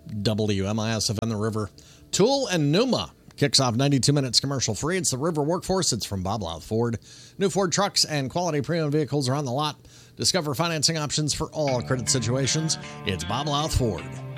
WMIS FM the River. Tool and Numa kicks off 92 minutes commercial free. It's the River Workforce. It's from Bob Louth Ford. New Ford trucks and quality pre-owned vehicles are on the lot. Discover financing options for all credit situations. It's Bob Louth Ford.